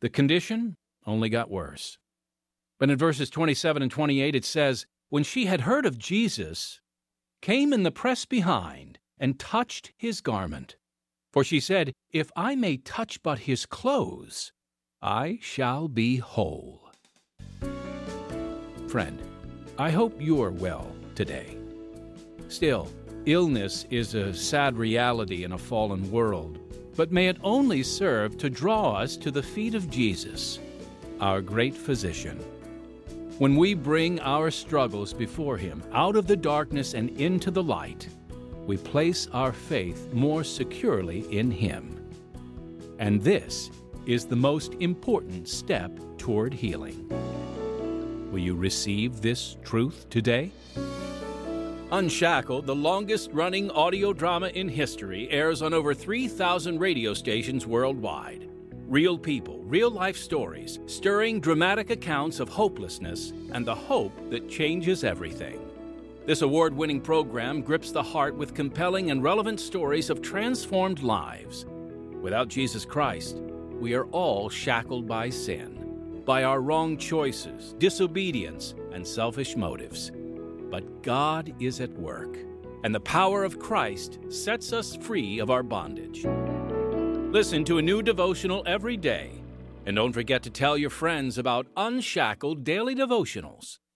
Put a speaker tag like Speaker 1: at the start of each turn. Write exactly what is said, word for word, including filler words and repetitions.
Speaker 1: The condition only got worse. But in verses twenty-seven and twenty-eight it says, "When she had heard of Jesus, came in the press behind, and touched his garment. For she said, If I may touch but his clothes, I shall be whole." Friend, I hope you're well today. Still, illness is a sad reality in a fallen world, but may it only serve to draw us to the feet of Jesus, our great physician. When we bring our struggles before him out of the darkness and into the light, we place our faith more securely in him. And this is the most important step toward healing. Will you receive this truth today? Unshackled, the longest-running audio drama in history, airs on over three thousand radio stations worldwide. Real people, real-life stories, stirring dramatic accounts of hopelessness and the hope that changes everything. This award-winning program grips the heart with compelling and relevant stories of transformed lives. Without Jesus Christ, we are all shackled by sin, by our wrong choices, disobedience, and selfish motives. But God is at work, and the power of Christ sets us free of our bondage. Listen to a new devotional every day, and don't forget to tell your friends about Unshackled Daily Devotionals.